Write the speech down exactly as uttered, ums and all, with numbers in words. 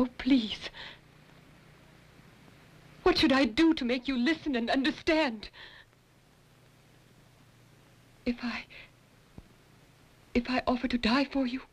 Oh, please. What should I do to make you listen and understand? If I... If I offer to die for you?